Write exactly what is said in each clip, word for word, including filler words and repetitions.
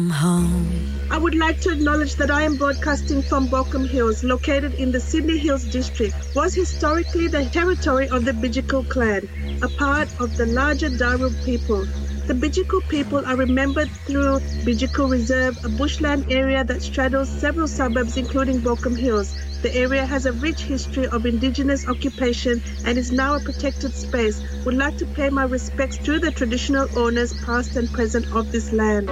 I would like to acknowledge that I am broadcasting from Bochum Hills, located in the Sydney Hills district. Was historically the territory of the Bidjigal clan, a part of the larger Darug people. The Bidjigal people are remembered through Bidjigal Reserve, a bushland area that straddles several suburbs including Bochum Hills. The area has a rich history of Indigenous occupation and is now a protected space. Would like to pay my respects to the traditional owners past and present of this land.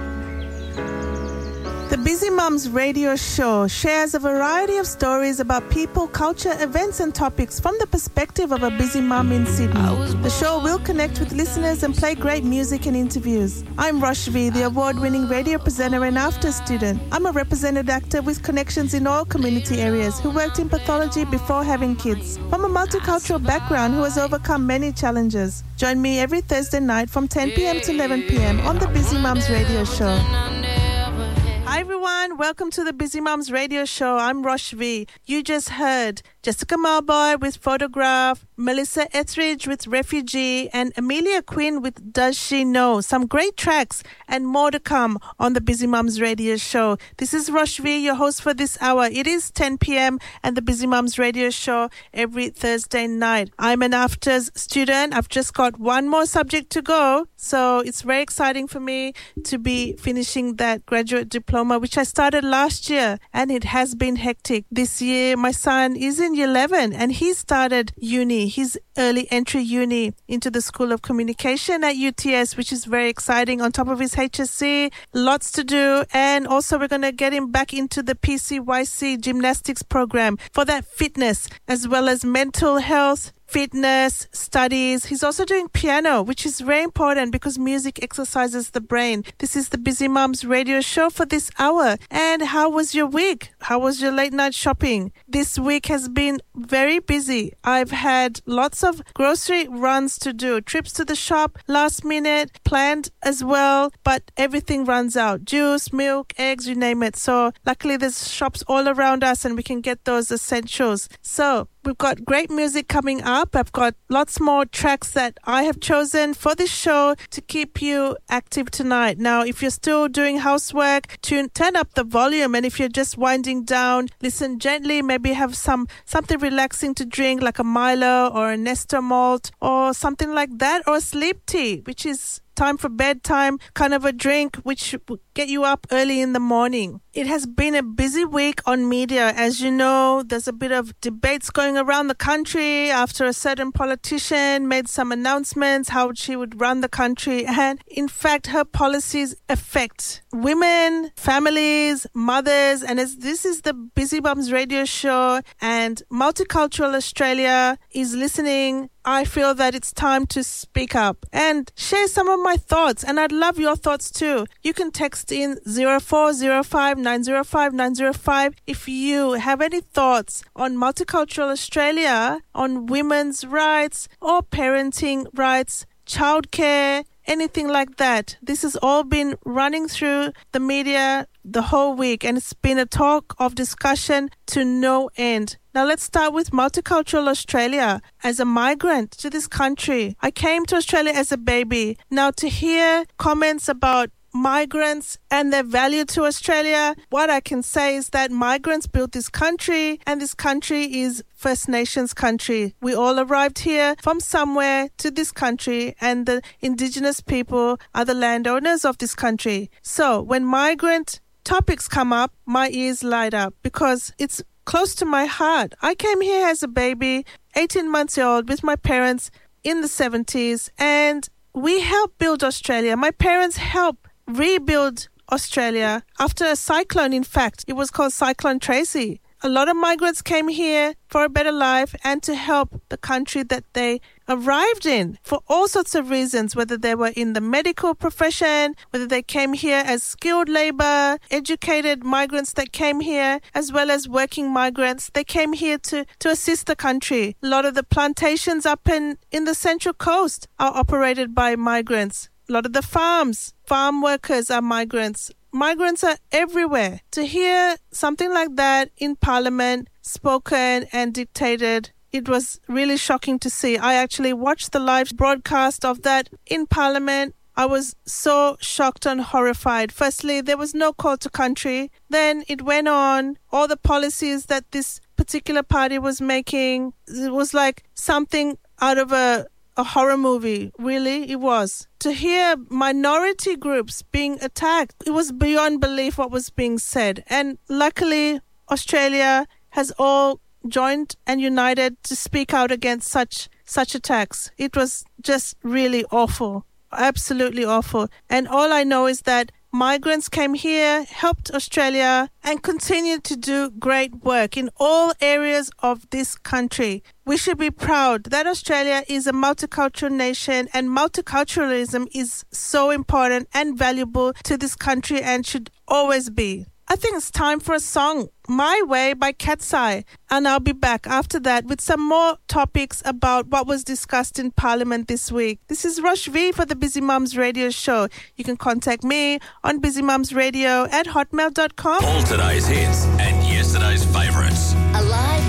The Busy Mums radio show shares a variety of stories about people, culture, events and topics from the perspective of a busy mum in Sydney. The show will connect with listeners and play great music and interviews. I'm Roshvi, the award-winning radio presenter and after student. I'm a represented actor with connections in all community areas who worked in pathology before having kids. From a multicultural background who has overcome many challenges. Join me every Thursday night from ten p.m. to eleven p.m. on the Busy Mums radio show. Hi everyone, welcome to the Busy Mums radio show. I'm Roshvi. You just heard Jessica Malboy with Photograph, Melissa Etheridge with Refugee, and Amelia Quinn with Does She Know? Some great tracks and more to come on the Busy Mums radio show. This is Roshvi, your host for this hour. It is ten p.m. and the Busy Mums radio show every Thursday night. I'm an afters student. I've just got one more subject to go, so it's very exciting for me to be finishing that graduate diploma, which I started last year, and it has been hectic. This year, my son is in year eleven and he started uni, his early entry uni into the School of Communication at U T S, which is very exciting. On top of his H S C, lots to do, and also we're going to get him back into the P C Y C gymnastics program for that fitness as well as mental health, fitness, studies. He's also doing piano, which is very important because music exercises the brain. This is the Busy Mums radio show for this hour. And how was your week? How was your late night shopping? This week has been very busy. I've had lots of grocery runs to do, trips to the shop, last minute, planned as well, but everything runs out. Juice, milk, eggs, you name it. So luckily there's shops all around us and we can get those essentials. So we've got great music coming up. I've got lots more tracks that I have chosen for this show to keep you active tonight. Now, if you're still doing housework, tune, turn up the volume. And if you're just winding down, listen gently. Maybe have some something relaxing to drink like a Milo or a Nestor malt or something like that, or a sleep tea, which is time for bedtime, kind of a drink which will get you up early in the morning. It has been a busy week on media. As you know, there's a bit of debates going around the country after a certain politician made some announcements how she would run the country. And in fact, her policies affect women, families, mothers. And as this is the Busy Mums radio show and Multicultural Australia is listening, I feel that it's time to speak up and share some of my thoughts. And I'd love your thoughts too. You can text in zero four zero five nine zero five nine zero five if you have any thoughts on Multicultural Australia, on women's rights or parenting rights, childcare, anything like that. This has all been running through the media the whole week, and it's been a talk of discussion to no end. Now let's start with Multicultural Australia. As a migrant to this country, I came to Australia as a baby. Now to hear comments about migrants and their value to Australia, what I can say is that migrants built this country, and this country is First Nations country. We all arrived here from somewhere to this country, and the Indigenous people are the landowners of this country. So when migrant topics come up, my ears light up because it's close to my heart. I came here as a baby, eighteen months old, with my parents in the seventies, and we helped build Australia. My parents helped rebuild Australia after a cyclone. In fact, it was called Cyclone Tracy. A lot of migrants came here for a better life and to help the country that they arrived in for all sorts of reasons, whether they were in the medical profession, whether they came here as skilled labor, educated migrants that came here, as well as working migrants. They came here to, to assist the country. A lot of the plantations up in, in the Central Coast are operated by migrants. A lot of the farms, farm workers are migrants. Migrants are everywhere. To hear something like that in Parliament, spoken and dictated, it was really shocking to see. I actually watched the live broadcast of that in Parliament. I was so shocked and horrified. Firstly, there was no call to country. Then it went on, all the policies that this particular party was making, it was like something out of a, a horror movie. Really, it was. To hear minority groups being attacked, it was beyond belief what was being said. And luckily, Australia has all joined and united to speak out against such such attacks. It was just really awful, absolutely awful. And all I know is that migrants came here, helped Australia, and continue to do great work in all areas of this country. We should be proud that Australia is a multicultural nation, and multiculturalism is so important and valuable to this country and should always be. I think it's time for a song, My Way by Katsai, and I'll be back after that with some more topics about what was discussed in Parliament this week. This is Rosh V for the Busy Mums Radio Show. You can contact me on busymumsradio at hotmail dot com. All today's hits and yesterday's